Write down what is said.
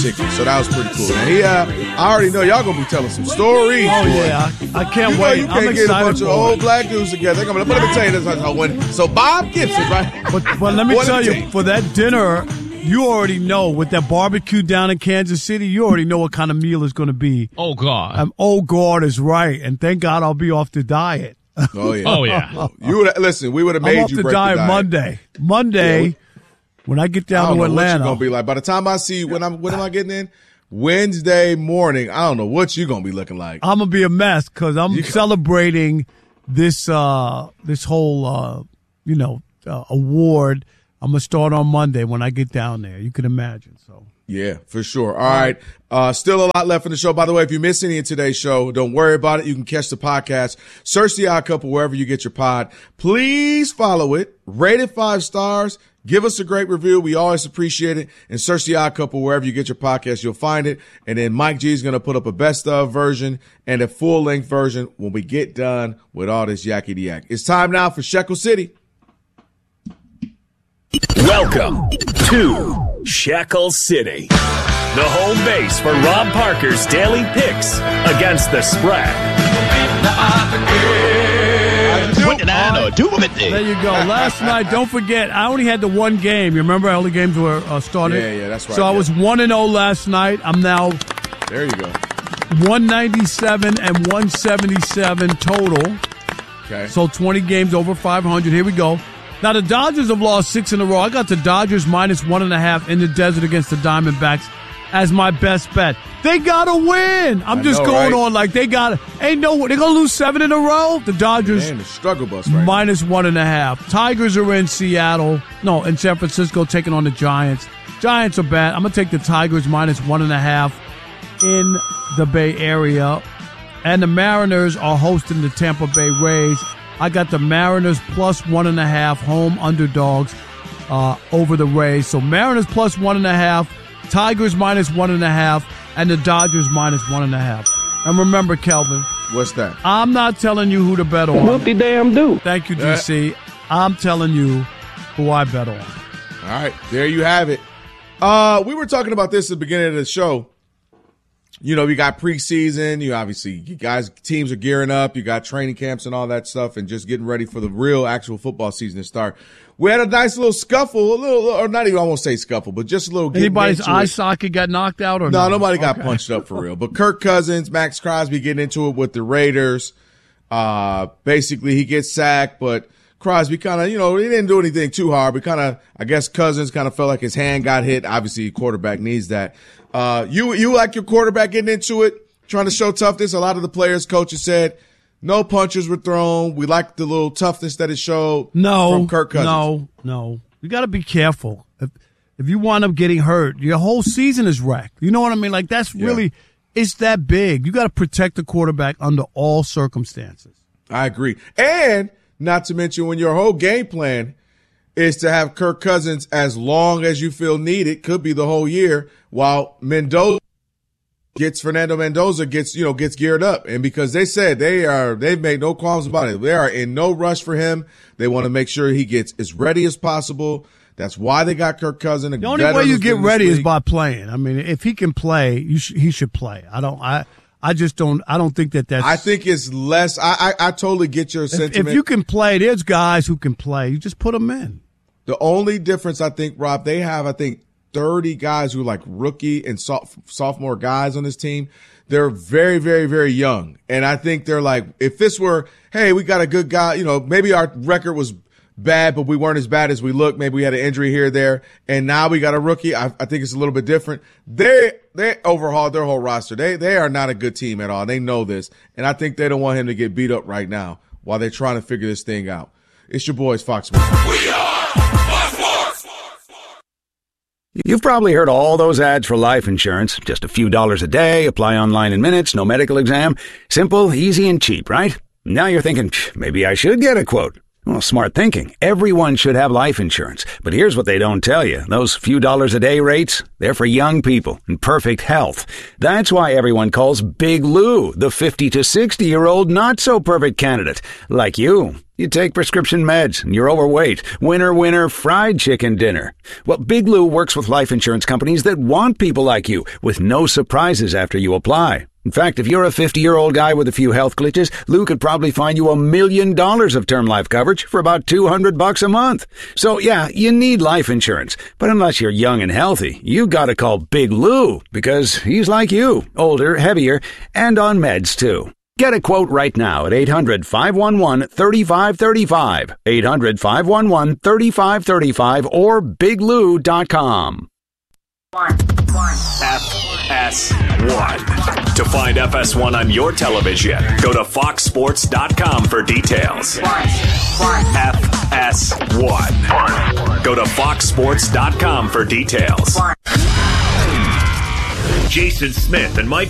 tickets, so that was pretty cool. And I already know y'all gonna be telling some stories. Oh yeah, I can't wait. You can't get a bunch of old black dudes together. Let me tell you this: so Bob Gibson, right? But let me tell you, for that dinner, you already know with that barbecue down in Kansas City, you already know what kind of meal it's going to be. Oh God, oh God is right, and thank God I'll be off the diet. Oh yeah, oh yeah. Listen, we would have made you break the diet Monday. Yeah, when I get down to Atlanta, what you gonna be like. By the time I see you, when am I getting in? Wednesday morning. I don't know what you gonna be looking like. I'm gonna be a mess because I'm celebrating this whole award. I'm gonna start on Monday when I get down there. You can imagine. So yeah, for sure. All right. Still a lot left in the show. By the way, if you missed any of today's show, don't worry about it. You can catch the podcast. Search The Odd Couple wherever you get your pod. Please follow it. Rate it 5 stars. Give us a great review. We always appreciate it. And search The Odd Couple wherever you get your podcast. You'll find it. And then Mike G is going to put up a best of version and a full length version when we get done with all this yakety yak. It's time now for Shekel City. Welcome to Shekel City, the home base for Rob Parker's daily picks against the spread. There you go. Last night, don't forget, I only had the one game. You remember how the games were started? Yeah, that's right. So I was 1-0 last night. I'm now there you go. 197 and 177 total. Okay. So 20 games over 500. Here we go. Now, the Dodgers have lost 6 in a row. I got the Dodgers minus 1.5 in the desert against the Diamondbacks as my best bet. They got to win. I'm just going on like they got to. They're going to lose 7 in a row. The Dodgers, the struggle bus right minus 1.5. Tigers are in Seattle. No, in San Francisco taking on the Giants. Giants are bad. I'm going to take the Tigers minus 1.5 in the Bay Area. And the Mariners are hosting the Tampa Bay Rays. I got the Mariners plus 1.5 home underdogs over the Rays. So Mariners plus 1.5, Tigers minus 1.5, and the Dodgers minus 1.5. And remember, Kelvin. What's that? I'm not telling you who to bet on. Whoop-de-damn do. Thank you, DC. I'm telling you who I bet on. All right, there you have it. We were talking about this at the beginning of the show. You know, you got preseason. Teams are gearing up. You got training camps and all that stuff, and just getting ready for the real, actual football season to start. We had a nice little scuffle, or not even, I won't say scuffle, but just a little. Anybody's eye socket got knocked out, or no? Nobody got punched up for real. But Kirk Cousins, Max Crosby getting into it with the Raiders. Basically, he gets sacked, but Crosby kind of, he didn't do anything too hard, but I guess Cousins kind of felt like his hand got hit. Obviously, quarterback needs that. You like your quarterback getting into it, trying to show toughness. A lot of the players, coaches said no punches were thrown. We like the little toughness that it showed from Kirk Cousins. No. You got to be careful. If you wind up getting hurt, your whole season is wrecked. You know what I mean? Like, that's really, it's that big. You got to protect the quarterback under all circumstances. I agree. And not to mention when your whole game plan is to have Kirk Cousins as long as you feel needed, could be the whole year, while Fernando Mendoza gets geared up. And because they said they've made no qualms about it. They are in no rush for him. They want to make sure he gets as ready as possible. That's why they got Kirk Cousins. The only way you get ready is by playing. I mean, if he can play, he should play. I don't think that's. I think it's less. I totally get your sentiment. If you can play, there's guys who can play. You just put them in. The only difference, I think, Rob, they have, 30 guys who are like rookie and sophomore guys on this team. They're very, very, very young. And I think they're like, if this were, hey, we got a good guy, maybe our record was bad, but we weren't as bad as we looked. Maybe we had an injury here or there. And now we got a rookie. I think it's a little bit different. They overhauled their whole roster. They are not a good team at all. They know this. And I think they don't want him to get beat up right now while they're trying to figure this thing out. It's your boys, Fox Sports. We are Fox Sports. You've probably heard all those ads for life insurance. Just a few dollars a day, apply online in minutes, no medical exam. Simple, easy, and cheap, right? Now you're thinking, maybe I should get a quote. Well, smart thinking. Everyone should have life insurance. But here's what they don't tell you. Those few dollars a day rates, they're for young people in perfect health. That's why everyone calls Big Lou the 50 to 60-year-old not-so-perfect candidate. Like you. You take prescription meds and you're overweight. Winner, winner, fried chicken dinner. Well, Big Lou works with life insurance companies that want people like you with no surprises after you apply. In fact, if you're a 50-year-old guy with a few health glitches, Lou could probably find you $1 million of term life coverage for about $200 a month. So yeah, you need life insurance. But unless you're young and healthy, you gotta call Big Lou because he's like you, older, heavier, and on meds too. Get a quote right now at 800-511-3535, 800-511-3535, or biglou.com. FS1. To find FS1 on your television, go to foxsports.com for details. FS1. Go to foxsports.com for details. Jason Smith and Mike